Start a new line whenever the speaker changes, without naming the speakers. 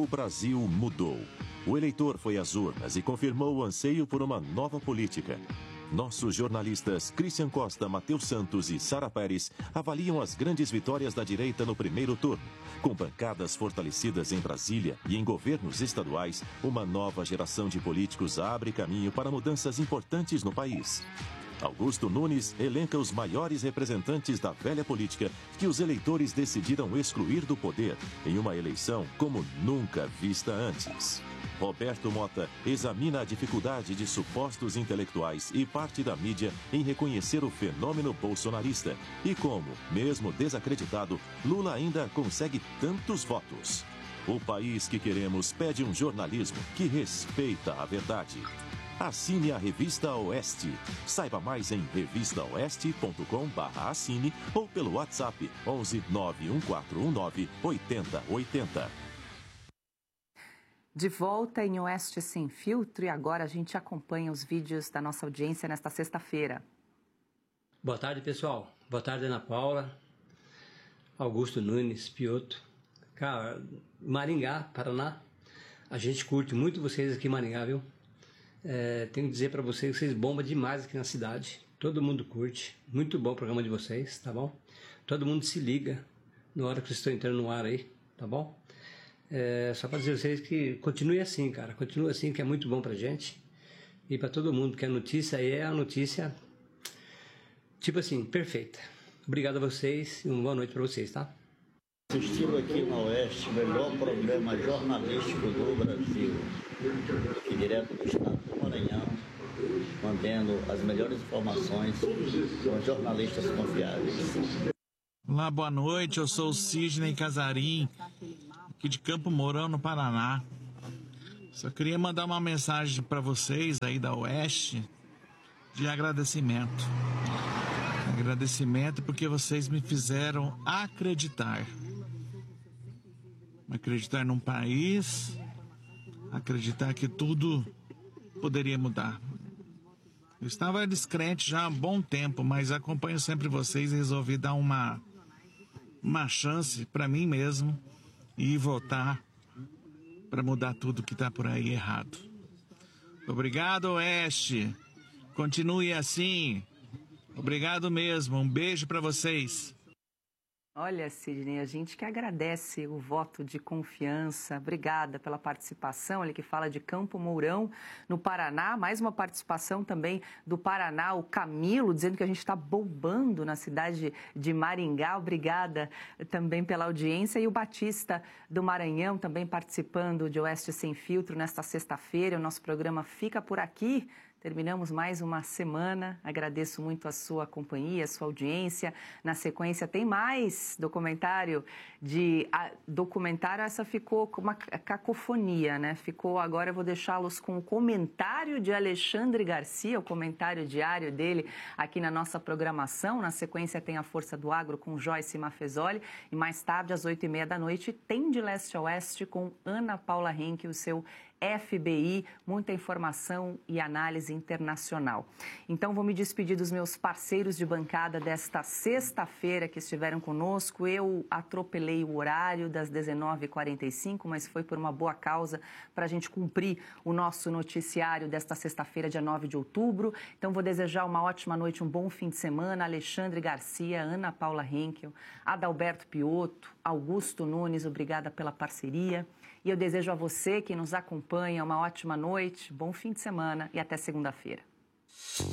O Brasil mudou. O eleitor foi às urnas e confirmou o anseio por uma nova política. Nossos jornalistas Christian Costa, Matheus Santos e Sara Pérez avaliam as grandes vitórias da direita no primeiro turno. Com bancadas fortalecidas em Brasília e em governos estaduais, uma nova geração de políticos abre caminho para mudanças importantes no país. Augusto Nunes elenca os maiores representantes da velha política que os eleitores decidiram excluir do poder em uma eleição como nunca vista antes. Roberto Mota examina a dificuldade de supostos intelectuais e parte da mídia em reconhecer o fenômeno bolsonarista e como, mesmo desacreditado, Lula ainda consegue tantos votos. O país que queremos pede um jornalismo que respeita a verdade. Assine a Revista Oeste. Saiba mais em revistaoeste.com/assine ou pelo WhatsApp 11 91419 8080.
De volta em Oeste Sem Filtro e agora a gente acompanha os vídeos da nossa audiência nesta sexta-feira.
Boa tarde, pessoal. Boa tarde, Ana Paula, Augusto Nunes, Piotr. Cara, Maringá, Paraná, a gente curte muito vocês aqui em Maringá, viu? Tenho que dizer para vocês que vocês bombam demais aqui na cidade. Todo mundo curte. Muito bom o programa de vocês, tá bom? Todo mundo se liga na hora que vocês estão entrando no ar aí, tá bom? Só para dizer a vocês que continue assim, cara. Continue assim, que é muito bom pra gente. E para todo mundo, porque a notícia aí é a notícia, tipo assim, perfeita. Obrigado a vocês e uma boa noite para vocês, tá?
Assistindo aqui no Oeste, o melhor programa jornalístico do Brasil, aqui direto do estado do Maranhão, mantendo as melhores informações com jornalistas confiáveis.
Olá, boa noite, eu sou o Sidney Casarim, aqui de Campo Mourão, no Paraná. Só queria mandar uma mensagem para vocês aí da Oeste de agradecimento. Agradecimento porque vocês me fizeram acreditar. Acreditar num país, acreditar que tudo poderia mudar. Eu estava descrente já há um bom tempo, mas acompanho sempre vocês e resolvi dar uma chance para mim mesmo e votar para mudar tudo que está por aí errado. Obrigado, Oeste. Continue assim. Obrigado mesmo. Um beijo para vocês.
Olha, Sidney, a gente que agradece o voto de confiança. Obrigada pela participação. Ele que fala de Campo Mourão, no Paraná. Mais uma participação também do Paraná, o Camilo, dizendo que a gente está bombando na cidade de Maringá. Obrigada também pela audiência. E o Batista do Maranhão também participando de Oeste Sem Filtro nesta sexta-feira. O nosso programa fica por aqui. Terminamos mais uma semana. Agradeço muito a sua companhia, a sua audiência. Na sequência tem mais documentário. Essa ficou com uma cacofonia, né? Agora eu vou deixá-los com o comentário de Alexandre Garcia, o comentário diário dele aqui na nossa programação. Na sequência tem a Força do Agro com Joyce Maffezoli. E mais tarde, às 20h30 da noite, tem De Leste a Oeste com Ana Paula Henke, o seu FBI, muita informação e análise internacional. Então, vou me despedir dos meus parceiros de bancada desta sexta-feira que estiveram conosco. Eu atropelei o horário das 19h45, mas foi por uma boa causa para a gente cumprir o nosso noticiário desta sexta-feira, dia 9 de outubro. Então, vou desejar uma ótima noite, um bom fim de semana. Alexandre Garcia, Ana Paula Henkel, Adalberto Piotto, Augusto Nunes, obrigada pela parceria. E eu desejo a você que nos acompanha uma ótima noite, bom fim de semana e até segunda-feira.